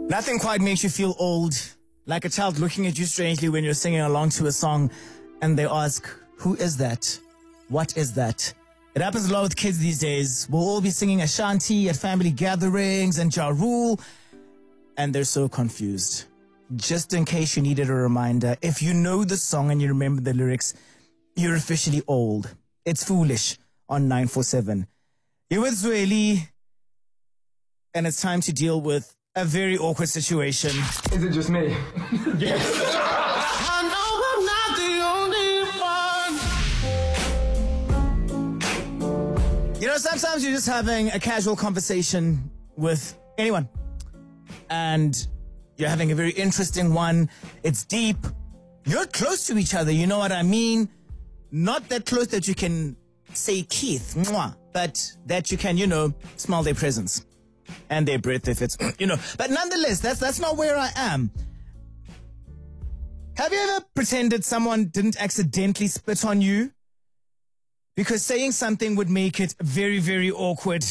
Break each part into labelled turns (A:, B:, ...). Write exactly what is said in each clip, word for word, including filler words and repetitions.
A: Nothing quite makes you feel old, like a child looking at you strangely when you're singing along to a song and they ask, who is that? What is that? It happens a lot with kids these days. We'll all be singing Ashanti at family gatherings and Ja Rule, and they're so confused. Just in case you needed a reminder, if you know the song and you remember the lyrics, you're officially old. It's Foolish on nine four seven. You're with Zweli, and it's time to deal with a very awkward situation.
B: Is it just me?
A: Yes.
C: I know I'm not the only one.
A: You know, sometimes you're just having a casual conversation with anyone, and you're having a very interesting one. It's deep. You're close to each other, you know what I mean? Not that close that you can say Keith, mwah, but that you can, you know, smell their presence and their breath if it's, you know. But nonetheless, that's that's not where I am. Have you ever pretended someone didn't accidentally spit on you? Because saying something would make it very, very awkward.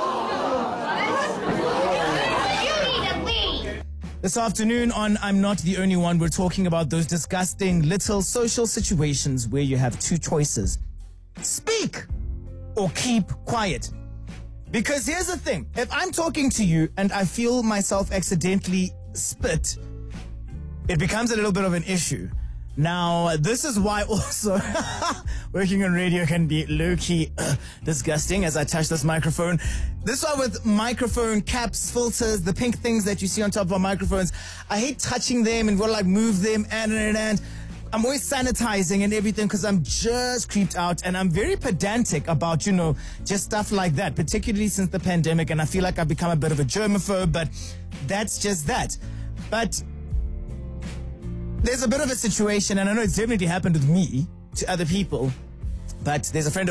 A: This afternoon on I'm Not the Only One, we're talking about those disgusting little social situations where you have two choices. Speak or keep quiet. Because here's the thing. If I'm talking to you and I feel myself accidentally spit, it becomes a little bit of an issue. Now, this is why also working on radio can be low-key uh, disgusting as I touch this microphone. This one with microphone caps, filters, the pink things that you see on top of our microphones. I hate touching them and we'll like move them and and and. I'm always sanitizing and everything because I'm just creeped out, and I'm very pedantic about, you know, just stuff like that, particularly since the pandemic, and I feel like I've become a bit of a germaphobe, but that's just that. But there's a bit of a situation, and I know it's definitely happened with me to other people, but there's a friend of